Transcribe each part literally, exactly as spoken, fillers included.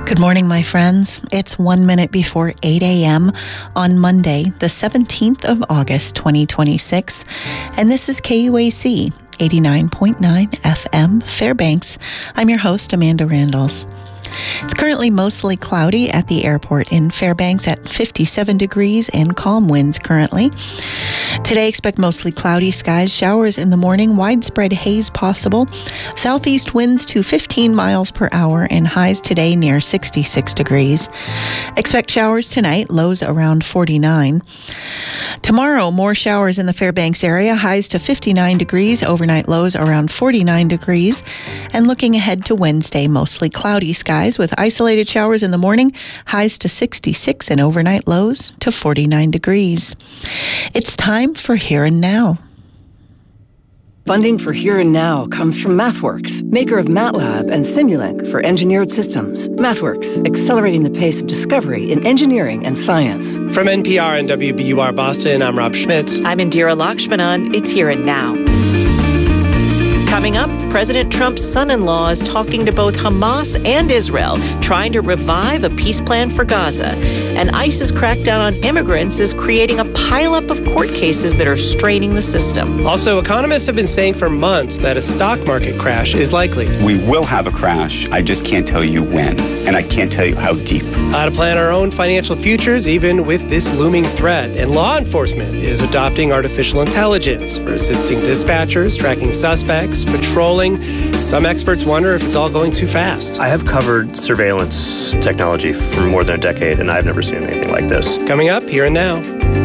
Good morning, my friends. It's one minute before eight a.m. on Monday, the seventeenth of August, twenty twenty-six. And this is K U A C eighty-nine point nine F M, Fairbanks. I'm your host, Amanda Randalls. It's currently mostly cloudy at the airport in Fairbanks at fifty-seven degrees and calm winds currently. Today, expect mostly cloudy skies, showers in the morning, widespread haze possible. Southeast winds to fifteen miles per hour and highs today near sixty-six degrees. Expect showers tonight, lows around forty-nine. Tomorrow, more showers in the Fairbanks area, highs to fifty-nine degrees, overnight lows around forty-nine degrees. And looking ahead to Wednesday, mostly cloudy skies with isolated showers in the morning, highs to sixty-six and overnight lows to forty-nine degrees. It's time for Here and Now. Funding for Here and Now comes from MathWorks, maker of MATLAB and Simulink for engineered systems. MathWorks, accelerating the pace of discovery in engineering and science. From N P R and W B U R Boston, I'm Rob Schmitz. I'm Indira Lakshmanan. It's Here and Now. Coming up, President Trump's son-in-law is talking to both Hamas and Israel, trying to revive a peace plan for Gaza. And ICE's crackdown on immigrants is creating a pileup of court cases that are straining the system. Also, economists have been saying for months that a stock market crash is likely. We will have a crash. I just can't tell you when, and I can't tell you how deep. How to plan our own financial futures, even with this looming threat. And law enforcement is adopting artificial intelligence for assisting dispatchers, tracking suspects, patrolling. Some experts wonder if it's all going too fast. I have covered surveillance technology for more than a decade, and I've never seen anything like this. Coming up, Here and Now.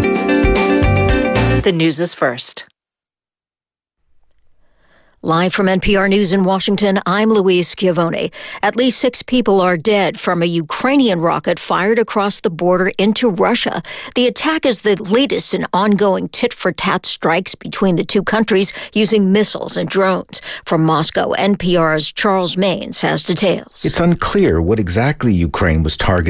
The news is first. Live from N P R News in Washington, I'm Louise Schiavone. At least six people are dead from a Ukrainian rocket fired across the border into Russia. The attack is the latest in ongoing tit-for-tat strikes between the two countries using missiles and drones. From Moscow, N P R's Charles Maynes has details. It's unclear what exactly Ukraine was targeting